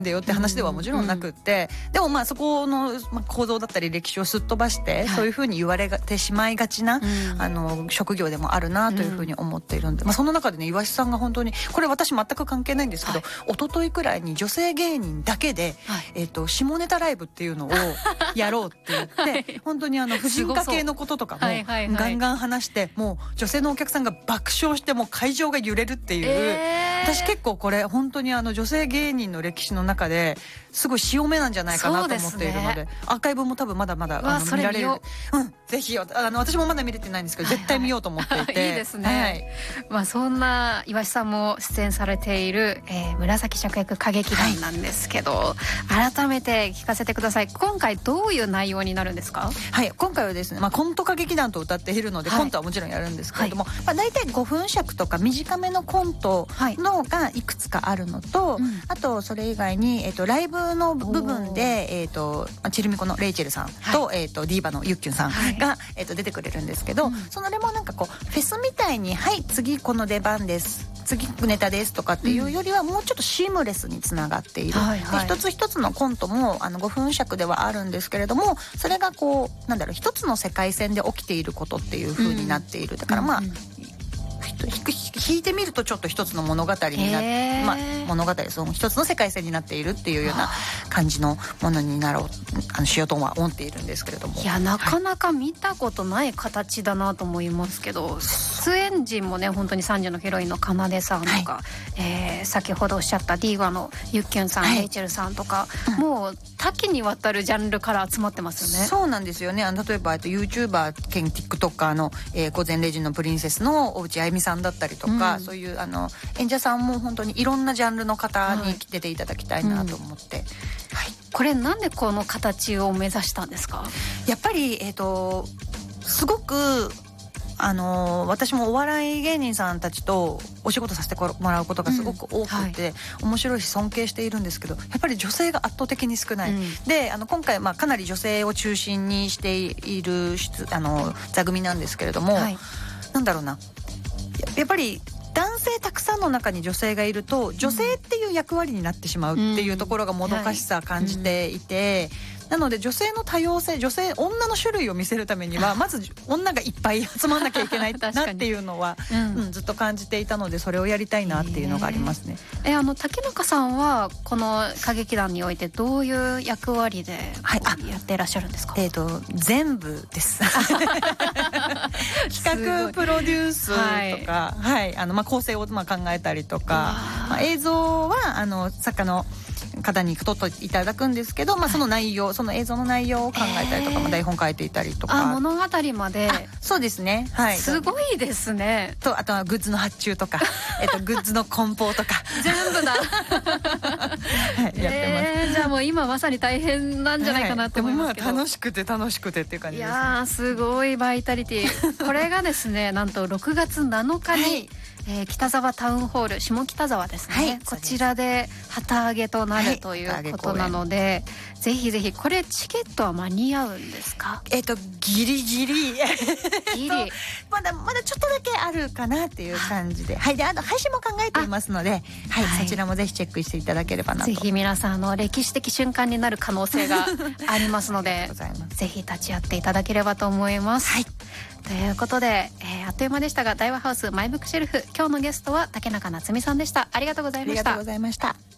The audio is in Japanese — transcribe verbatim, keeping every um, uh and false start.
でよって話ではもちろんなくって、うんうん、でもまあそこの構造だったり歴史をすっ飛ばして、はい、そういうふうに言われてしまいがちな、うん、あの職業でもあるなというふうに思っているんで、うん、まあ、その中でね岩井さんが本当にこれ私全く関係ないんですけど、はい、一昨日くらいに女性芸人だけで、はい、えー、と下ネタライブっていうのをやろうって言って、はい、本当にあの婦人科系のこととかもガンガン話して、もう女性のお客さんが爆笑してもう会場が揺れるっていう、えー、私結構これ本当にあの女性芸人の歴史の中ですごい潮目なんじゃないかなと思っているの で, で、ね、アーカイブも多分まだまだあの見られる、うん、ぜひあの私もまだ見れてないんですけど、はいはい、絶対見ようと思っていていいですね、はい、 まあ、そんな岩井さんも出演されている、えー、紫芍薬歌劇団なんですけど、はい、改めて聞かせてください。今回どういう内容になるんですか？ はい、今回はですね、まあ、コント歌劇団と歌っているので、はい、コントはもちろんやるんですけれども、はい、まあ、大体ごふん尺とか短めのコントのがいくつかあるのと、はい、あとそれ以外に、えー、とライブの部分で、えー、とチルミコのレイチェルさんと、はい、えー、とディーバのユッキュンさんが、はい、えー、と出てくれるんですけど、うん、そのレもなんかこうフェスみたいに、はい次この出番です、次ネタですとかっていうよりは、もうちょっとシームレスにつながっている、はいはい、で一つ一つのコントもあのごふん尺ではあるんですけれども、それがこうなんだろう、一つの世界線で起きていることっていう風になっている、うん、だからまあ、うんうん、引いてみるとちょっと一つの物語になって、まあ、物語その一つの世界線になっているっていうような感じのものになろうあのしようとは思っているんですけれども、 いやなかなか見たことない形だなと思いますけど、はい、出演陣もね本当にさんじのヒロインのかなでさんとか、はい、えー、先ほどおっしゃったディーバのユッキュンさん、はい、レイチェルさんとか、うん、もう多岐にわたるジャンルから集まってますよね。 そうなんですよね。あの例えば YouTuber 兼 TikToker の、えー、午前零時のプリンセスの大内あゆみさんだったりとか、うん、そういうあの演者さんも本当にいろんなジャンルの方に出ていただきたいなと思って、はい、うん、はい、 これなんでこの形を目指したんですか？ やっぱり、えーと、すごくあの私もお笑い芸人さんたちとお仕事させてもらうことがすごく多くて、うん、はい、面白いし尊敬しているんですけど、やっぱり女性が圧倒的に少ない、うん、であの今回、まあ、かなり女性を中心にしているあの座組なんですけれども、はい、なんだろうな、やっぱり男性たくさんの中に女性がいると女性っていう役割になってしまうっていうところがもどかしさ感じていて、うん、なので女性の多様性、女性女の種類を見せるためにはまず女がいっぱい集まんなきゃいけないなっていうのは、うんうん、ずっと感じていたので、それをやりたいなっていうのがありますね。 えー、あの竹中さんはこの歌劇団においてどういう役割でやっていらっしゃるんですか？ えーと、全部です企画プロデュースとか、はいはい、あのまあ構成をまあ考えたりとか、まあ、映像はあの作家の方に撮っていただくんですけど、まあ、その内容、はい、その映像の内容を考えたりとか、えーまあ、台本書いていたりとか、 あ物語まで。 そうですね、はい、 すごいですね。 とあとはグッズの発注とかえっとグッズの梱包とか全部だ、 はい、やってます、 えー、じゃあもう今まさに大変なんじゃないかなと思いますけど、 はい、でもまあ楽しくて楽しくてっていう感じです、ね、 いやすごいバイタリティこれがですねなんとろくがつなのかに、はい、えー、北沢タウンホール下北沢ですね、はい、こちらで旗揚げとなるということなので、はい、ぜひぜひ。これチケットは間に合うんですか？ えっとギリギリギリまだまだちょっとだけあるかなっていう感じで、はい、であと配信も考えていますので、はい、はい、そちらもぜひチェックしていただければなと。 ぜひ皆さんあの歴史的瞬間になる可能性がありますのでぜひ立ち会っていただければと思います、はい、ということで、えー、あっという間でしたが大和ハウスマイブックシェルフ、今日のゲストは竹中夏実さんでした。ありがとうございました。 ありがとうございました。